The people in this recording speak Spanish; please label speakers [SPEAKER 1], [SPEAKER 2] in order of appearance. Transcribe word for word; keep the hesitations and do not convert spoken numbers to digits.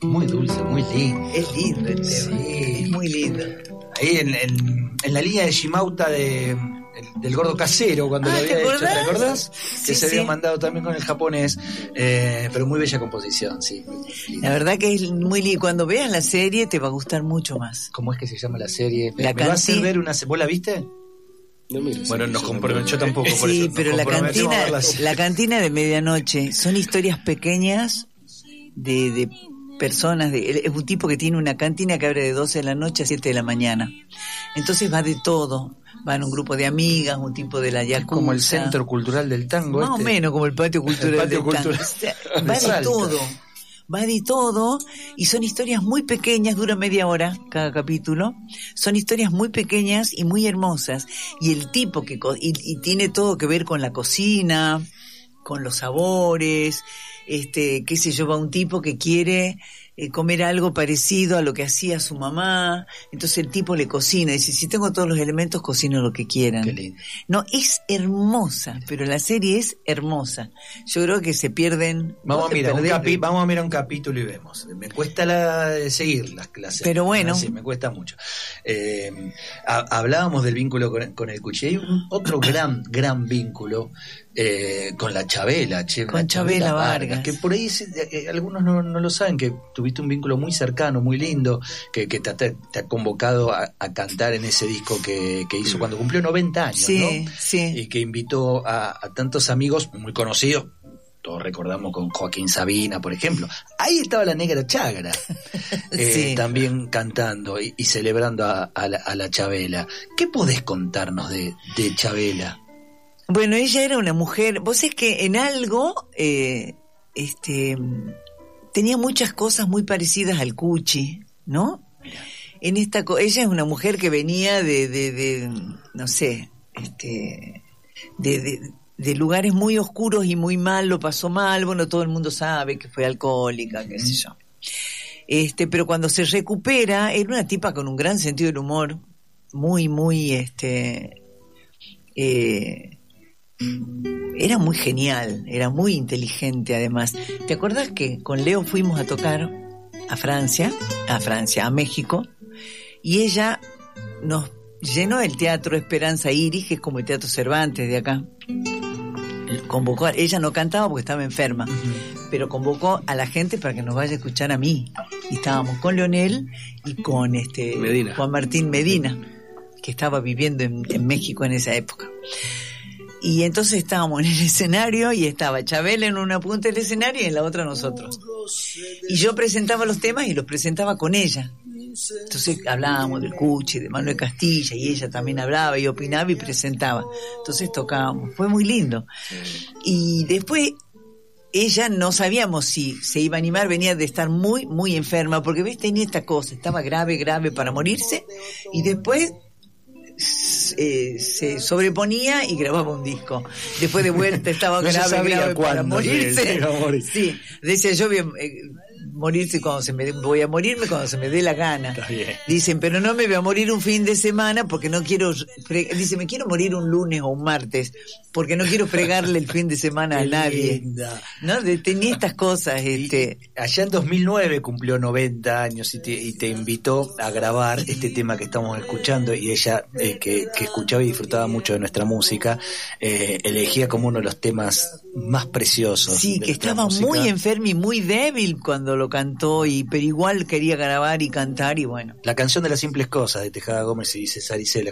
[SPEAKER 1] Muy dulce, muy lindo.
[SPEAKER 2] Es lindo el tema,
[SPEAKER 1] Sí.
[SPEAKER 2] es muy lindo.
[SPEAKER 1] Ahí en, en, en la línea de Shimauta de, el- del Gordo Casero, cuando
[SPEAKER 2] Ah,
[SPEAKER 1] lo
[SPEAKER 2] ¿te
[SPEAKER 1] había hecho,
[SPEAKER 2] acordás?
[SPEAKER 1] ¿te acordás? Que
[SPEAKER 2] Sí,
[SPEAKER 1] se había
[SPEAKER 2] sí.
[SPEAKER 1] mandado también con el japonés, eh, pero muy bella composición, sí.
[SPEAKER 2] La verdad que es muy lindo. Cuando veas la serie te va a gustar mucho más.
[SPEAKER 1] ¿Cómo es que se llama la serie? ¿Me,
[SPEAKER 2] La
[SPEAKER 1] me va a hacer
[SPEAKER 2] canti-
[SPEAKER 1] ver una se- ¿Vos la viste?
[SPEAKER 3] No mires,
[SPEAKER 1] Bueno, nos
[SPEAKER 3] yo
[SPEAKER 1] comprometemos, yo
[SPEAKER 3] tampoco.
[SPEAKER 1] tampoco, por
[SPEAKER 2] Sí,
[SPEAKER 1] eso nos
[SPEAKER 2] pero la
[SPEAKER 1] comprometemos a
[SPEAKER 2] cantina,
[SPEAKER 1] ver la serie.
[SPEAKER 2] la cantina de medianoche son historias pequeñas de, de personas. De, es un tipo que tiene una cantina que abre de doce de la noche a siete de la mañana. Entonces va de todo. Van un grupo de amigas, un tipo de la yakuza.
[SPEAKER 1] Como el Centro Cultural del Tango.
[SPEAKER 2] Más
[SPEAKER 1] este.
[SPEAKER 2] o menos como el patio cultural.
[SPEAKER 1] El patio
[SPEAKER 2] del tango.
[SPEAKER 1] cultural
[SPEAKER 2] O sea,
[SPEAKER 1] de
[SPEAKER 2] va de
[SPEAKER 1] Salta.
[SPEAKER 2] todo. Va de todo y son historias muy pequeñas, dura media hora cada capítulo. Son historias muy pequeñas y muy hermosas. Y el tipo que co- y, y tiene todo que ver con la cocina, con los sabores, este, qué sé yo, va un tipo que quiere eh, comer algo parecido a lo que hacía su mamá, entonces el tipo le cocina, dice, si tengo todos los elementos, cocino lo que quieran.
[SPEAKER 1] Qué lindo.
[SPEAKER 2] No, es hermosa, pero la serie es hermosa. Yo creo que se pierden.
[SPEAKER 1] Vamos
[SPEAKER 2] vos
[SPEAKER 1] a,
[SPEAKER 2] te
[SPEAKER 1] mirar un
[SPEAKER 2] perdés
[SPEAKER 1] capi-
[SPEAKER 2] de-
[SPEAKER 1] vamos a mirar un capítulo y vemos. Me cuesta la, seguir las clases.
[SPEAKER 2] Pero bueno.
[SPEAKER 1] Sí, me cuesta mucho. Eh, ha- hablábamos del vínculo con, con el Cuchi. Hay un, otro gran, gran vínculo eh, con la Chabela. Che,
[SPEAKER 2] Con
[SPEAKER 1] la
[SPEAKER 2] Chabela Vargas.
[SPEAKER 1] Que por ahí se- eh, algunos no, no lo saben, que tuviste un vínculo muy cercano, muy lindo, que, que te, te- te ha convocado a, a cantar en ese disco que, que hizo cuando cumplió noventa años,
[SPEAKER 2] Sí,
[SPEAKER 1] ¿no?
[SPEAKER 2] sí.
[SPEAKER 1] Y que invitó a, a tantos amigos muy conocidos. Todos recordamos con Joaquín Sabina, por ejemplo. Ahí estaba la Negra Chagra, eh,
[SPEAKER 2] Sí.
[SPEAKER 1] también cantando y, y celebrando a, a la, a la Chabela. ¿Qué podés contarnos de, de Chabela?
[SPEAKER 2] Bueno, ella era una mujer, vos es que en algo, eh, este, tenía muchas cosas muy parecidas al Cuchi, ¿no? En esta, co- ella es una mujer que venía de, de, de no sé, este, de, de, de lugares muy oscuros y muy mal, lo pasó mal, bueno, todo el mundo sabe que fue alcohólica, qué sé yo. Este, pero cuando se recupera, era una tipa con un gran sentido del humor, muy, muy, este, eh, era muy genial, era muy inteligente además. ¿Te acuerdas que con Leo fuimos a tocar a Francia, a Francia, a México, y ella nos llenó el Teatro Esperanza Iris, que es como el Teatro Cervantes de acá? Convocó, a- ella no cantaba porque estaba enferma, pero convocó a la gente para que nos vaya a escuchar a mí. Y estábamos con Leonel y con este
[SPEAKER 3] Medina.
[SPEAKER 2] Juan Martín Medina, que estaba viviendo en, en México en esa época. Y entonces estábamos en el escenario y estaba Chabela en una punta del escenario y en la otra nosotros. Y yo presentaba los temas y los presentaba con ella. Entonces hablábamos del Cuchi, de Manuel Castilla, y ella también hablaba y opinaba y presentaba. Entonces tocábamos, fue muy lindo. Y después ella no sabíamos si se iba a animar, venía de estar muy, muy enferma, porque ves, tenía esta cosa, estaba grave, grave para morirse, y después eh, se sobreponía y grababa un disco. Después de vuelta estaba
[SPEAKER 1] No se
[SPEAKER 2] grave,
[SPEAKER 1] sabía
[SPEAKER 2] grave para
[SPEAKER 1] cuándo
[SPEAKER 2] morirse.
[SPEAKER 1] se iba a morir.
[SPEAKER 2] Sí, decía yo voy a, eh, morirse cuando se me dé- voy a morirme cuando se me dé la gana.
[SPEAKER 1] Está bien.
[SPEAKER 2] Dicen, pero no me voy a morir un fin de semana porque no quiero, fre- dice, me quiero morir un lunes o un martes porque no quiero fregarle el fin de semana a
[SPEAKER 1] Qué
[SPEAKER 2] nadie.
[SPEAKER 1] linda.
[SPEAKER 2] ¿No? De- tenía estas cosas, este,
[SPEAKER 1] Allá en dos mil nueve cumplió noventa años y te, y te invitó a grabar este tema que estamos escuchando, y ella, eh, que, que escuchaba y disfrutaba mucho de nuestra música, eh, elegía como uno de los temas más preciosos.
[SPEAKER 2] sí,
[SPEAKER 1] de
[SPEAKER 2] que
[SPEAKER 1] nuestra
[SPEAKER 2] estaba
[SPEAKER 1] música.
[SPEAKER 2] muy enferma y muy débil cuando lo cantó, y pero igual quería grabar y cantar, y bueno.
[SPEAKER 1] La canción de las simples cosas de Tejada Gómez y César Isela.